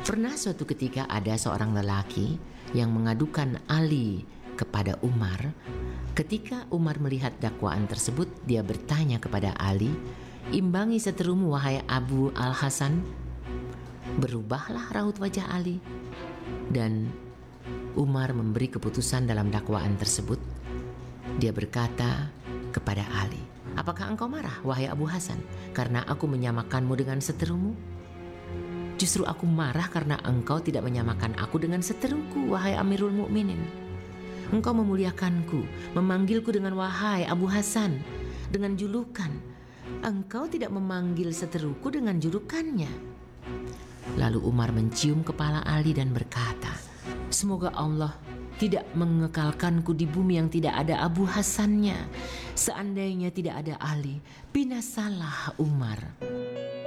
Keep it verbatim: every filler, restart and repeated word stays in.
Pernah suatu ketika ada seorang lelaki yang mengadukan Ali kepada Umar. Ketika Umar melihat dakwaan tersebut, dia bertanya kepada Ali, "Imbangi seterumu wahai Abu Al-Hasan." Berubahlah raut wajah Ali dan Umar memberi keputusan dalam dakwaan tersebut. Dia berkata kepada Ali, "Apakah engkau marah wahai Abu Hasan karena aku menyamakanmu dengan seterumu? Justru aku marah karena engkau tidak menyamakan aku dengan seteruku wahai Amirul Mukminin. Engkau memuliakanku, memanggilku dengan wahai Abu Hasan dengan julukan. Engkau tidak memanggil seteruku dengan julukannya." Lalu Umar mencium kepala Ali dan berkata, "Semoga Allah tidak mengekalkanku di bumi yang tidak ada Abu Hasannya. Seandainya tidak ada Ali, binasalah Umar."